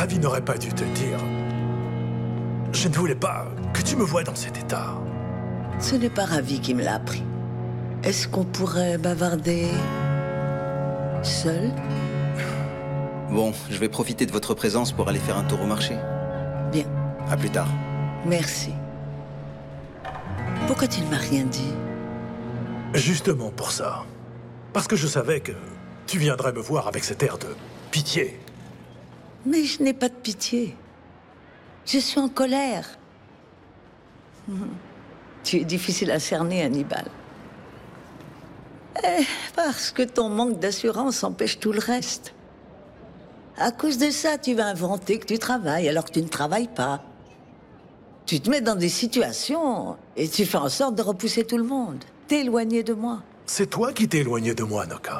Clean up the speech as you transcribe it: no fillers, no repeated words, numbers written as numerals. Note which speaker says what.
Speaker 1: Ravi n'aurait pas dû te le dire. Je ne voulais pas que tu me vois dans cet état.
Speaker 2: Ce n'est pas Ravi qui me l'a appris. Est-ce qu'on pourrait bavarder seul?
Speaker 3: Bon, je vais profiter de votre présence pour aller faire un tour au marché.
Speaker 2: Bien,
Speaker 3: À plus tard.
Speaker 2: merci. Pourquoi tu ne m'as rien dit?
Speaker 1: Justement pour ça. Parce que je savais que tu viendrais me voir avec cet air de pitié.
Speaker 2: Mais je n'ai pas de pitié. Je suis en colère. Tu es difficile à cerner, Hannibal. Parce que ton manque d'assurance empêche tout le reste. À cause de ça, tu vas inventer que tu travailles alors que tu ne travailles pas. Tu te mets dans des situations et tu fais en sorte de repousser tout le monde. T'es éloigné de moi.
Speaker 1: C'est toi qui t'es éloigné de moi, Noka.